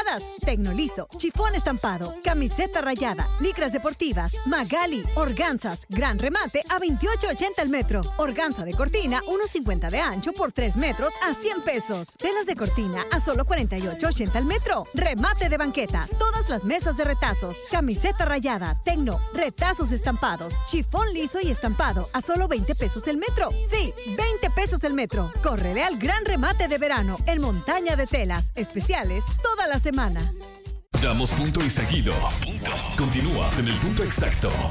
rayadas, Tecnoliso, chifón estampado, camiseta rayada, licras deportivas, Magali, organzas, gran remate a $28.80 el metro. Organza de cortina, 1.50 de ancho por 3 metros a $100. Telas de cortina a solo $48.80 el metro. Remate de banqueta, todas las mesas de retazos, camiseta rayada, Tecno, retazos estampados, chifón liso y estampado a solo $20 el metro. Sí, $20 el metro. Córrele al gran remate de verano en Montaña de Telas, especiales toda la semana. Damos punto y seguido. Continúas en el punto exacto.